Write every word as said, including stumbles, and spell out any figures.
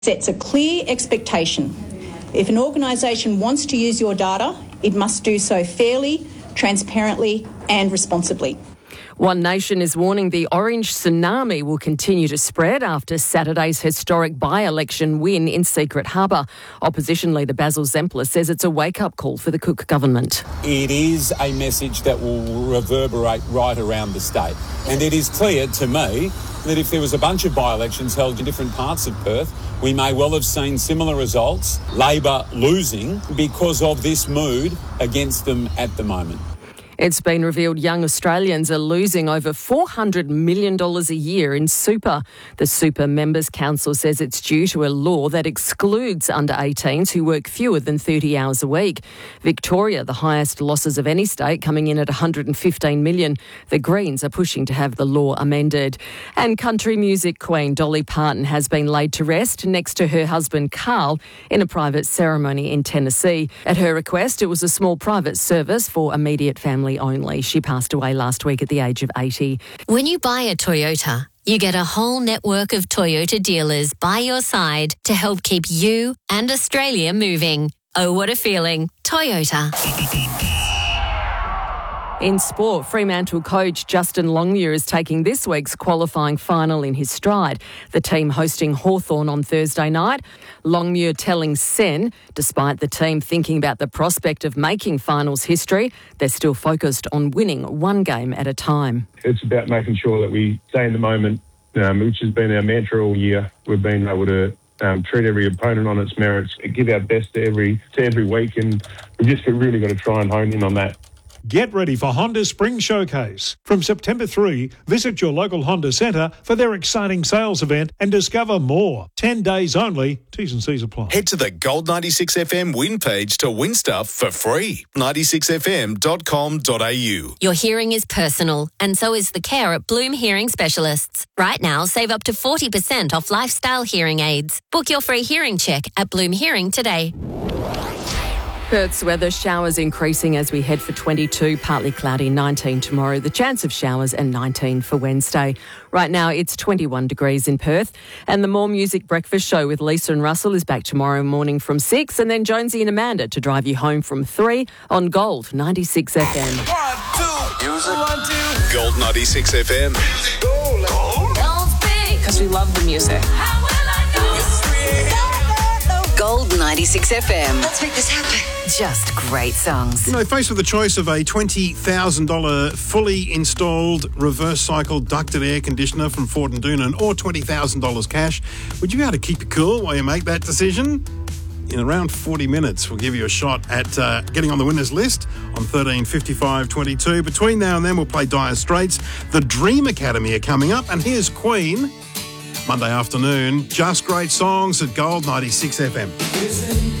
sets a clear expectation. If an organisation wants to use your data, it must do so fairly, transparently and responsibly. One Nation is warning the orange tsunami will continue to spread after Saturday's historic by-election win in Secret Harbour. Opposition leader Basil Zempler says it's a wake-up call for the Cook government. It is a message that will reverberate right around the state. And it is clear to me that if there was a bunch of by-elections held in different parts of Perth, we may well have seen similar results, Labor losing because of this mood against them at the moment. It's been revealed young Australians are losing over four hundred million dollars a year in super. The Super Members Council says it's due to a law that excludes under eighteens who work fewer than thirty hours a week. Victoria, the highest losses of any state, coming in at one hundred fifteen million dollars. The Greens are pushing to have the law amended. And country music queen Dolly Parton has been laid to rest next to her husband Carl in a private ceremony in Tennessee. At her request, it was a small private service for immediate family only. She passed away last week at the age of eighty. When you buy a Toyota, you get a whole network of Toyota dealers by your side to help keep you and Australia moving. Oh, what a feeling. Toyota. In sport, Fremantle coach Justin Longmuir is taking this week's qualifying final in his stride. The team hosting Hawthorn on Thursday night. Longmuir telling Sen, despite the team thinking about the prospect of making finals history, they're still focused on winning one game at a time. It's about making sure that we stay in the moment, um, which has been our mantra all year. We've been able to Um, treat every opponent on its merits, give our best to every to every week, and we've just really got to try and hone in on that. Get ready for Honda's Spring Showcase. From September third, visit your local Honda Centre for their exciting sales event and discover more. Ten days only. T's and C's apply. Head to the Gold ninety-six F M win page to win stuff for free. ninety-six f m dot com dot a u. Your hearing is personal, and so is the care at Bloom Hearing Specialists. Right now, save up to forty percent off lifestyle hearing aids. Book your free hearing check at Bloom Hearing today. Perth's weather, showers increasing as we head for twenty-two, partly cloudy, nineteen tomorrow. The chance of showers and nineteen for Wednesday. Right now it's twenty-one degrees in Perth. And the More Music Breakfast Show with Lisa and Russell is back tomorrow morning from six. And then Jonesy and Amanda to drive you home from three on Gold ninety-six F M. One, two, music. One, two. Gold ninety-six F M. Because we love the music. Gold ninety-six F M. Let's make this happen. Just great songs. You know, faced with the choice of a twenty thousand dollars fully installed reverse cycle ducted air conditioner from Ford and Doonan or twenty thousand dollars cash, would you be able to keep it cool while you make that decision? In around forty minutes, we'll give you a shot at uh, getting on the winners list on thirteen fifty-five twenty-two. Between now and then, we'll play Dire Straits. The Dream Academy are coming up, and here's Queen. Monday afternoon, just great songs at Gold ninety-six F M.